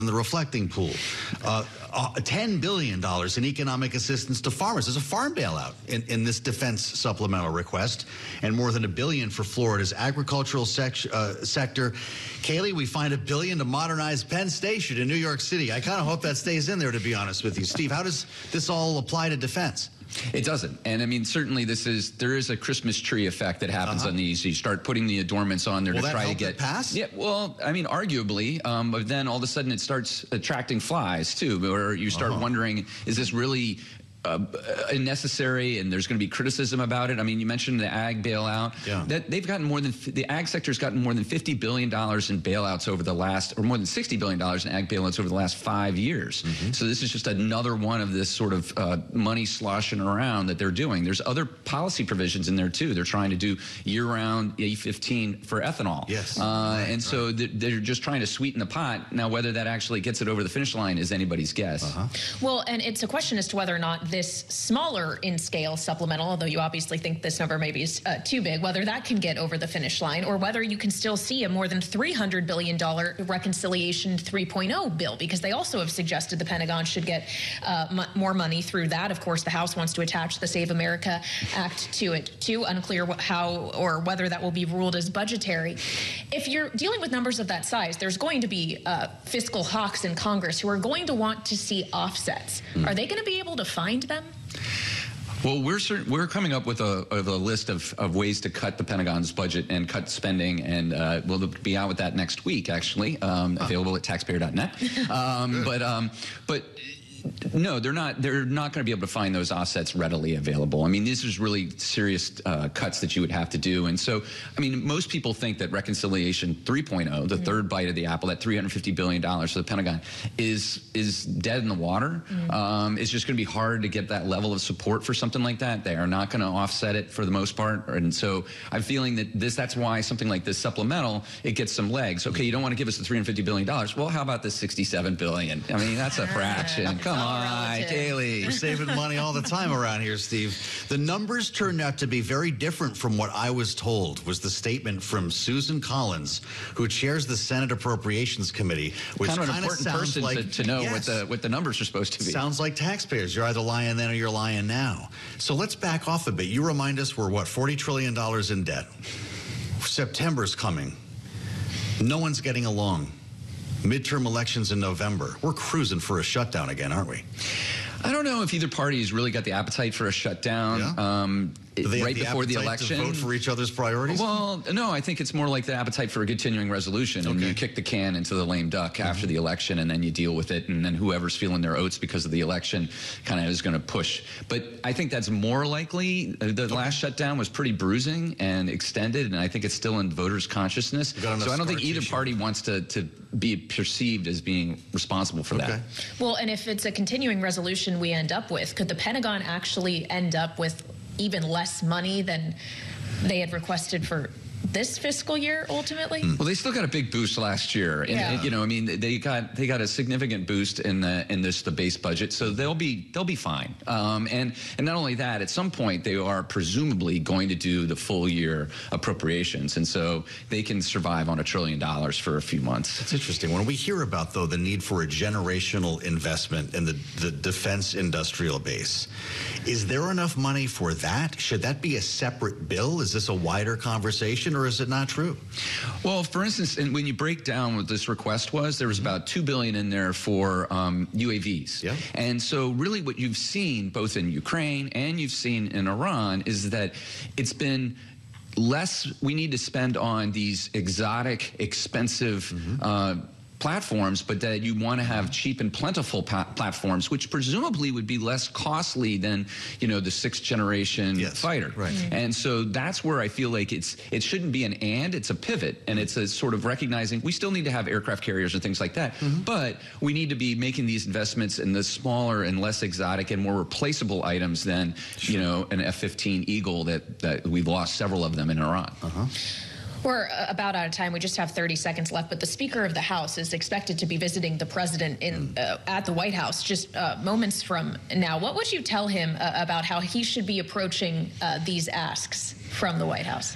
in the reflecting pool, $10 billion in economic assistance to farmers. There's a farm bailout in this defense supplemental request, and more than $1 billion for Florida's agricultural sector. Kayleigh, we find $1 billion to modernize Penn Station in New York City. I kind of hope that stays in there, to be honest with you. Steve, how does this all apply to defense? It doesn't. And I mean, certainly there is a Christmas tree effect that happens on these. You start putting the adornments on there to try to get pass. Yeah, well, I mean, arguably, but then all of a sudden it starts attracting flies too, or you start wondering, is this really unnecessary, and there's going to be criticism about it. I mean, you mentioned the ag bailout. Yeah. That they've gotten the ag sector's gotten more than $50 billion in bailouts over the last, or more than $60 billion in ag bailouts over the last 5 years. So this is just another one of this sort of money sloshing around that they're doing. There's other policy provisions in there too. They're trying to do year-round E15 for ethanol. Yes. And so they're just trying to sweeten the pot. Now, whether that actually gets it over the finish line is anybody's guess. Well, and it's a question as to whether or not this smaller in scale supplemental, although you obviously think this number maybe is too big, whether that can get over the finish line, or whether you can still see a more than $300 billion reconciliation 3.0 bill, because they also have suggested the Pentagon should get more money through that. Of course, the House wants to attach the Save America Act to it too. Unclear how or whether that will be ruled as budgetary. If you're dealing with numbers of that size, there's going to be fiscal hawks in Congress who are going to want to see offsets. Are they going to be able to find them? Well, we're coming up with a list of ways to cut the Pentagon's budget and cut spending, and we'll be out with that next week, actually, available at taxpayer.net. But no, they're not going to be able to find those offsets readily available. I mean, these are really serious cuts that you would have to do. And so, I mean, most people think that Reconciliation 3.0, the third bite of the apple, that $350 billion for the Pentagon, is dead in the water. It's just going to be hard to get that level of support for something like that. They are not going to offset it for the most part. And so I'm feeling that that's why something like this supplemental, it gets some legs. Okay, you don't want to give us the $350 billion. Well, how about the $67 billion? I mean, that's a fraction. Come on, Kayleigh. We're saving money all the time around here, Steve. The numbers turned out to be very different from what I was told, was the statement from Susan Collins, who chairs the Senate Appropriations Committee, which kind of an kind of important person like, to know what the numbers are supposed to be. Sounds like taxpayers. You're either lying then or you're lying now. So let's back off a bit. You remind us we're, what, $40 trillion in debt. September's coming. No one's getting along. Midterm elections in November. We're cruising for a shutdown again, aren't we? I don't know if either party has really got the appetite for a shutdown. Yeah. Right before the election, to vote for each other's priorities? Well, no, I think it's more like the appetite for a continuing resolution, and you kick the can into the lame duck after the election, and then you deal with it, and then whoever's feeling their oats because of the election kind of is going to push. But I think that's more likely. The last shutdown was pretty bruising and extended, and I think it's still in voters' consciousness. So I don't think either party wants to be perceived as being responsible for that. Well, and if it's a continuing resolution we end up with, could the Pentagon actually end up with even less money than they had requested for this fiscal year ultimately? Well, they still got a big boost last year, and you know, I mean, they got a significant boost in the base budget, so they'll be fine. And not only that, at some point they are presumably going to do the full year appropriations, and so they can survive on $1 trillion for a few months. That's interesting. When we hear about, though, the need for a generational investment in the defense industrial base, is there enough money for that? Should that be a separate bill? Is this a wider conversation, or is it not true? Well, for instance, when you break down what this request was, there was about $2 billion in there for UAVs. Yeah. And so really what you've seen both in Ukraine and you've seen in Iran is that it's been less we need to spend on these exotic, expensive platforms, but that you want to have cheap and plentiful platforms, which presumably would be less costly than, you know, the 6th generation fighter. Right. And so that's where I feel like it shouldn't be an and, it's a pivot, and it's a sort of recognizing we still need to have aircraft carriers and things like that, but we need to be making these investments in the smaller and less exotic and more replaceable items than, you know, an F-15 Eagle that we've lost several of them in Iran. We're about out of time. We just have 30 seconds left, but the Speaker of the House is expected to be visiting the President at the White House just moments from now. What would you tell him about how he should be approaching these asks from the White House?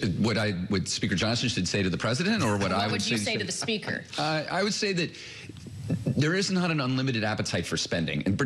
What Speaker Johnson should say to the President, or what I would say to the Speaker? I would say that There is not an unlimited appetite for spending, and